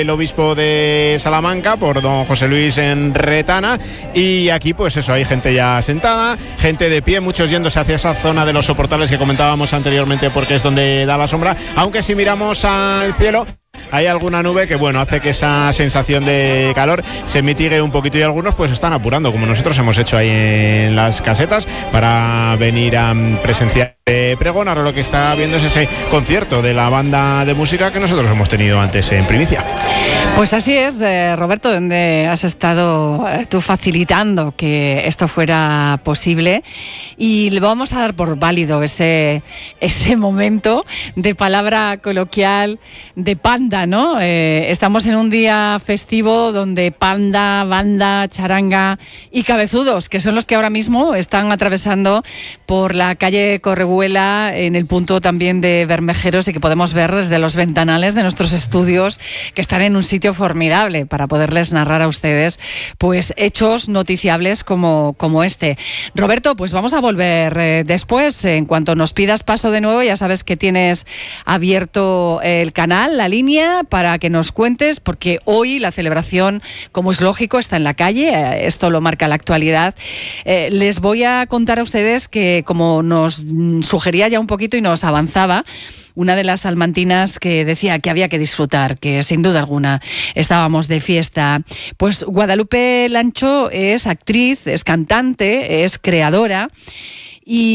el obispo de Salamanca, por don José Luis Retana, y aquí pues eso, hay gente ya sentada, gente de pie, muchos yéndose hacia esa zona de los soportales que comentábamos anteriormente porque es donde da la sombra, aunque si miramos al cielo hay alguna nube que bueno, hace que esa sensación de calor se mitigue un poquito y algunos pues están apurando, como nosotros hemos hecho ahí en las casetas para venir a presenciar pregón. Ahora lo que está viendo es ese concierto de la banda de música que nosotros hemos tenido antes en primicia. Pues así es, Roberto, donde has estado tú facilitando que esto fuera posible, y le vamos a dar por válido ese momento de palabra coloquial de panda, ¿no? Estamos en un día festivo donde panda, banda, charanga y cabezudos, que son los que ahora mismo están atravesando por la calle Correhuela, en el punto también de Bermejeros, y que podemos ver desde los ventanales de nuestros estudios, que están en un sitio formidable para poderles narrar a ustedes pues hechos noticiables como este. Roberto, pues vamos a volver después. En cuanto nos pidas paso de nuevo, ya sabes que tienes abierto el canal, la línea, para que nos cuentes, porque hoy la celebración, como es lógico, está en la calle. Esto lo marca la actualidad. Les voy a contar a ustedes que, como nos sugería ya un poquito y nos avanzaba, una de las salmantinas que decía que había que disfrutar, que sin duda alguna estábamos de fiesta. Pues Guadalupe Lancho es actriz, es cantante, es creadora, y